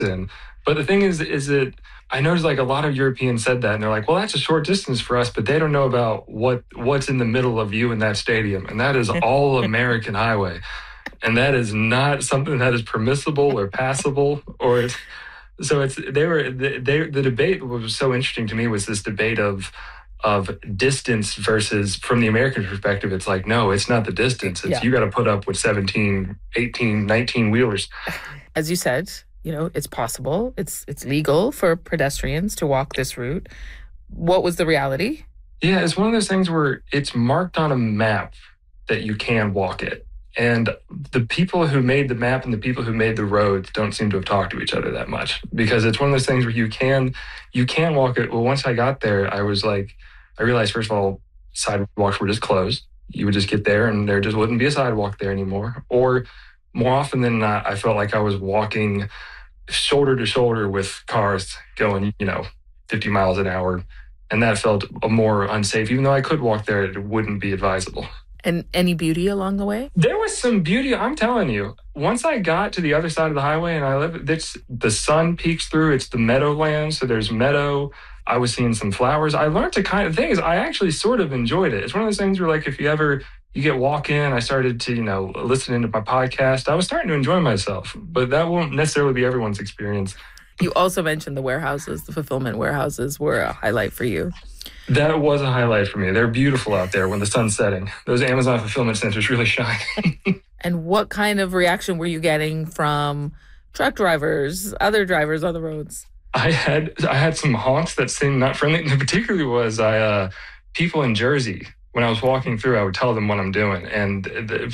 in. But the thing is that I noticed like a lot of Europeans said that and they're like, well, that's a short distance for us, but they don't know about what's in the middle of you in that stadium. And that is all American highway. And that is not something that is permissible or passable or so the debate was so interesting to me was this debate of distance versus from the American perspective, it's like, no, it's not the distance. It's you got to put up with 17, 18, 19 wheelers. As you said, it's possible. It's legal for pedestrians to walk this route. What was the reality? Yeah, it's one of those things where it's marked on a map that you can walk it. And the people who made the map and the people who made the roads don't seem to have talked to each other that much because it's one of those things where you can walk it. Well, once I got there, I realized, first of all, sidewalks were just closed. You would just get there and there just wouldn't be a sidewalk there anymore. Or more often than not, I felt like I was walking shoulder to shoulder with cars going, 50 miles an hour. And that felt more unsafe. Even though I could walk there, it wouldn't be advisable. And any beauty along the way? There was some beauty. I'm telling you, once I got to the other side of the highway and the sun peeks through, it's the meadowland. So there's meadow. I was seeing some flowers. I learned to the thing is, I actually sort of enjoyed it. It's one of those things where like, if you get walk in, I started to, listen into my podcast. I was starting to enjoy myself, but that won't necessarily be everyone's experience. You also mentioned the warehouses, the fulfillment warehouses were a highlight for you. That was a highlight for me. They're beautiful out there when the sun's setting. Those Amazon fulfillment centers really shine. And what kind of reaction were you getting from truck drivers, other drivers on the roads? I had some honks that seemed not friendly. Particularly was people in Jersey. When I was walking through, I would tell them what I'm doing, and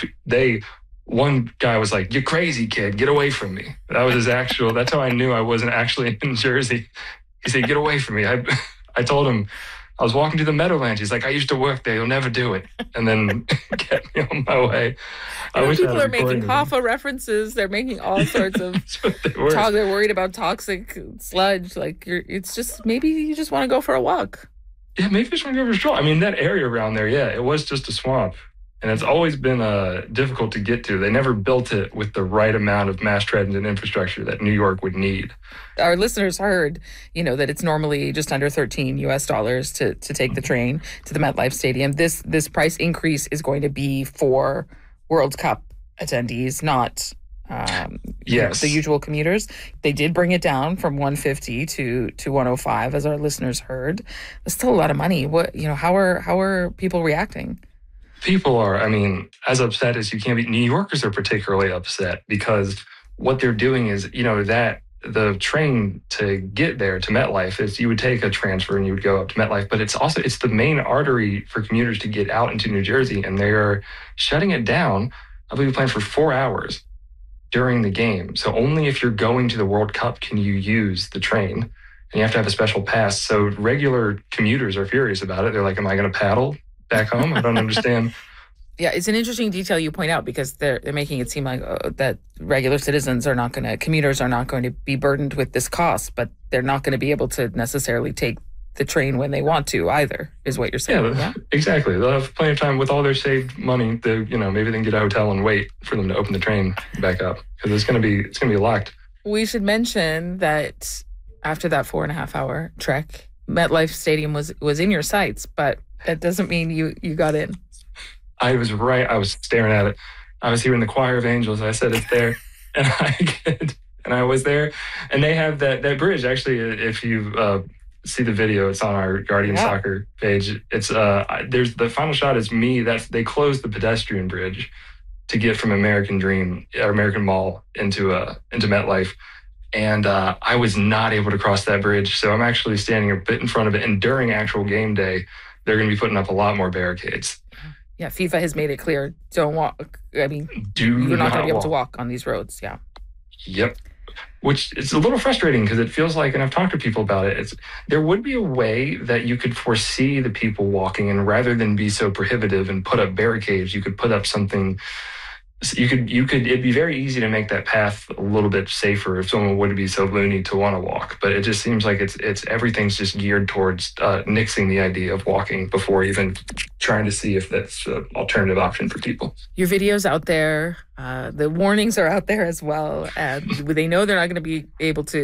one guy was like, "You're crazy, kid. Get away from me." That was that's how I knew I wasn't actually in Jersey. He said, "Get away from me." I told him I was walking to the Meadowlands. He's like, "I used to work there. You'll never do it." And then kept me on my way. People are making Hoffa references. They're making all sorts of talk. They're worried about toxic sludge. Like it's just, maybe you just want to go for a walk. Yeah, maybe just want to go for a stroll. I mean, that area around there, yeah, it was just a swamp. And it's always been difficult to get to. They never built it with the right amount of mass transit and infrastructure that New York would need. Our listeners heard, that it's normally just under $13 US to take the train to the MetLife Stadium. This price increase is going to be for World Cup attendees, not the usual commuters. They did bring it down from $150 to $105, as our listeners heard. It's still a lot of money. How are people reacting? People are, as upset as you can be. New Yorkers are particularly upset because what they're doing is, that the train to get there to MetLife is you would take a transfer and you would go up to MetLife, but it's the main artery for commuters to get out into New Jersey, and they are shutting it down. I believe planned for 4 hours during the game. So only if you're going to the World Cup can you use the train, and you have to have a special pass. So regular commuters are furious about it. They're like, "Am I going to paddle back home? I don't understand." Yeah, it's an interesting detail you point out because they're making it seem like that regular citizens commuters are not going to be burdened with this cost, but they're not going to be able to necessarily take the train when they want to either, is what you're saying. Yeah, exactly. They'll have plenty of time with all their saved money. Maybe they can get a hotel and wait for them to open the train back up because it's going to be locked. We should mention that after that 4.5 hour trek, MetLife Stadium was in your sights, but that doesn't mean you got in. I was right. I was staring at it. I was hearing the choir of angels. I said, "It's there." And I was there. And they have that bridge. Actually, if you see the video, it's on our Guardian Soccer page. It's there's the final shot is me. They closed the pedestrian bridge to get from American Dream or American Mall into MetLife. And I was not able to cross that bridge. So I'm actually standing a bit in front of it. And during actual game day, they're going to be putting up a lot more barricades. Yeah, FIFA has made it clear, don't walk. You're not going to be able to walk on these roads, yeah. Yep. Which it's a little frustrating because it feels like, and I've talked to people about it, there would be a way that you could foresee the people walking, and rather than be so prohibitive and put up barricades, you could put up something. It'd be very easy to make that path a little bit safer if someone would be so loony to want to walk. But it just seems like everything's just geared towards nixing the idea of walking before even trying to see if that's an alternative option for people. Your video's out there. The warnings are out there as well. They know they're not going to be able to